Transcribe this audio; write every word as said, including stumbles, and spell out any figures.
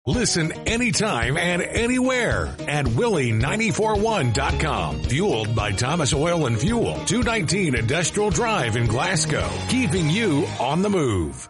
Listen anytime and anywhere at Willie nine four one dot com. Fueled by Thomas Oil and Fuel, two nineteen Industrial Drive in Glasgow. Keeping you on the move.